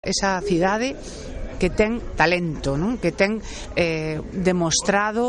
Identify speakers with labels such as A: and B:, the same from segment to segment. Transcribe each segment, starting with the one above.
A: Esa cidade que ten talento, non? Que ten demostrado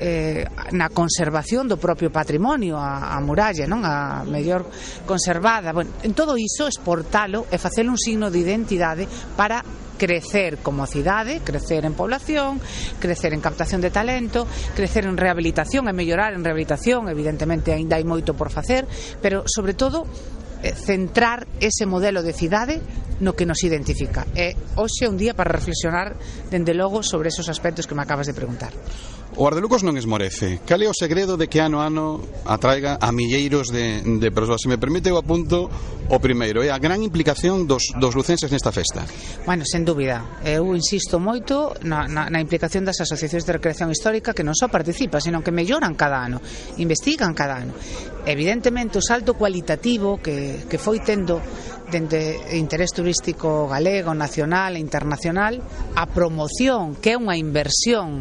A: na conservación do propio patrimonio, a muralla, non? A mellor conservada. Bueno, en todo iso, exportalo e facelo un signo de identidade para crecer como cidade, crecer en población, crecer en captación de talento, crecer en rehabilitación e mellorar en rehabilitación. Evidentemente aínda hai moito por facer, pero sobre todo centrar ese modelo de cidade no que nos identifica. E hoxe é un día para reflexionar dende logo sobre esos aspectos que me acabas de preguntar.
B: O Ar de Lucos non esmorece. Cal é o segredo de que ano a ano atraiga a milleiros de persoas? Se me permite, eu apunto o primeiro, é a gran implicación dos lucenses nesta festa.
A: Bueno, sen dúbida. Eu insisto moito na implicación das asociacións de recreación histórica, que non só participan, senón que melloran cada ano, investigan cada ano. Evidentemente, o salto cualitativo que foi tendo dende interés turístico galego, nacional e internacional, a promoción, que é unha inversión.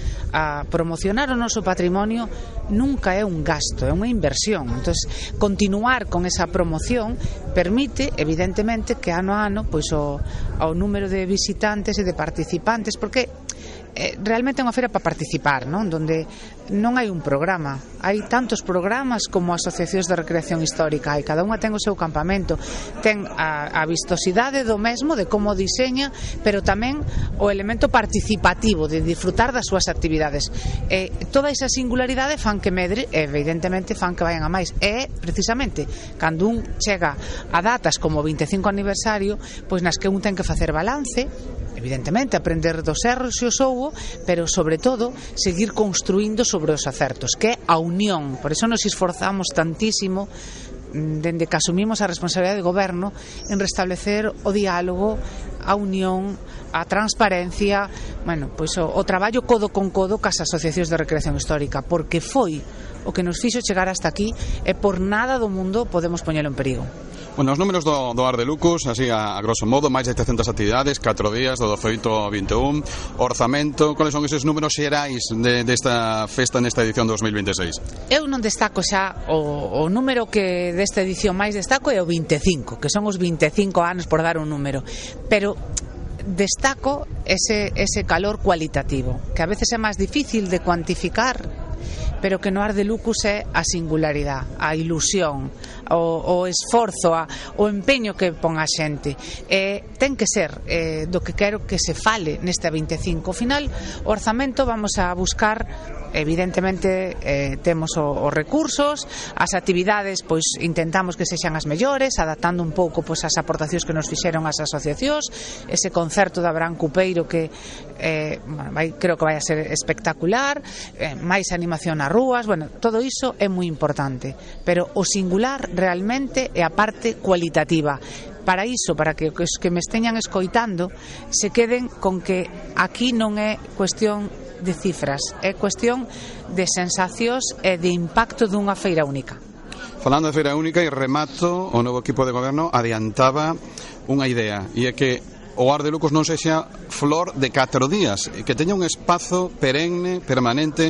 A: A promocionar o noso patrimonio nunca é un gasto, é unha inversión. Entonces, continuar con esa promoción permite, evidentemente, que ano a ano pois o número de visitantes e de participantes, porque realmente é unha feira para participar, non? Donde non hai un programa, hai tantos programas como asociacións de recreación histórica, hai cada unha ten o seu campamento, ten a vistosidade do mesmo, de como diseña, pero tamén o elemento participativo de disfrutar das súas actividades. Toda esa singularidade fan que medre, evidentemente fan que vayan a máis. E precisamente cando un chega a datas como o 25 aniversario, pois nas que un ten que facer balance, evidentemente aprender dos erros e os houbo, pero sobre todo seguir construindo sobre os acertos, que é a unión. Por eso nos esforzamos tantísimo dende que asumimos a responsabilidade de goberno en restablecer o diálogo, a unión, a transparencia, bueno, pois o traballo codo con codo cas asociacións de recreación histórica, porque foi o que nos fixo chegar hasta aquí e por nada do mundo podemos poñelo en perigo.
B: Bueno, os números do Ar de Lucos, así a grosso modo, máis de 700 actividades, 4 días, do 18 ao 21, orzamento, cuáles son eses números xerais desta festa nesta edición 2026?
A: Eu non destaco xa o número que desta edición máis destaco é o 25, que son os 25 anos, por dar un número, pero destaco ese calor cualitativo, que a veces é máis difícil de cuantificar, pero que no Ar de Lucos é a singularidade, a ilusión, o esforzo, o empeño que pon a xente. Ten que ser do que quero que se fale neste 25. Ao final, o orzamento vamos a buscar, evidentemente temos os recursos, as actividades pois intentamos que sexan as mellores, adaptando un pouco pois as aportacións que nos fixeron as asociacións, ese concerto da Abraham Cupeiro que creo que vai a ser espectacular, máis animación nas rúas, bueno, todo iso é moi importante, pero o singular realmente é a parte cualitativa. Para iso, para que os que me esteñan escoitando se queden con que aquí non é cuestión de cifras, é cuestión de sensacións e de impacto dunha feira única.
B: Falando de feira única, e remato, o novo equipo de goberno adiantaba unha idea, e é que o Ar de Lucos non sexa flor de 4 días, que teña un espazo perenne, permanente,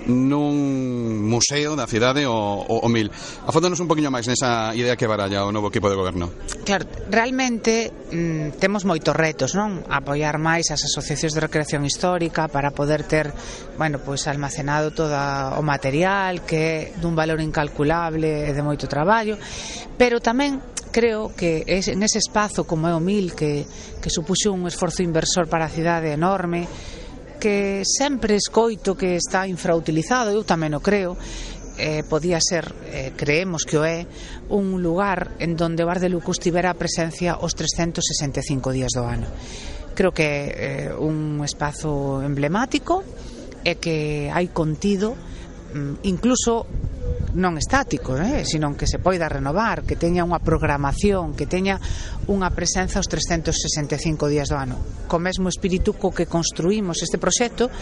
B: nun museo da cidade o mil. Afóndanos un poquinho máis nesa idea que baralla o novo equipo de goberno. Claro,
A: realmente temos moitos retos, non? Apoiar máis as asociacións de recreación histórica para poder ter, bueno, pois almacenado todo o material que é dun valor incalculable e de moito traballo, pero tamén creo que en ese espazo como é o Mil, que supuxo un esforzo inversor para a cidade enorme, que sempre escoito que está infrautilizado, eu tamén o creo, podía ser, creemos que o é, un lugar en donde o Ar de Lucos tivera a presencia os 365 días do ano. Creo que é un espazo emblemático e que hai contido, incluso non estático, sino que se poida renovar, que teña unha programación, que teña unha presenza os 365 días do ano. Co mesmo espírito co que construímos este proxecto,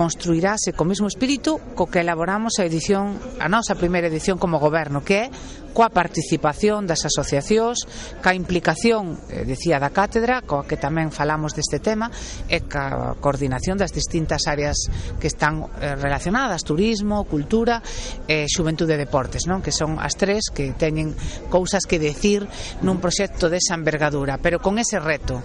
A: construirase co mesmo espírito co que elaboramos a nosa primeira edición como goberno, que é coa participación das asociacións, ca implicación, dicía, da cátedra, coa que tamén falamos deste tema, e ca coordinación das distintas áreas que están relacionadas, turismo, cultura, xuventude e deportes, non? Que son as tres que teñen cousas que decir nun proxecto desa envergadura, pero con ese reto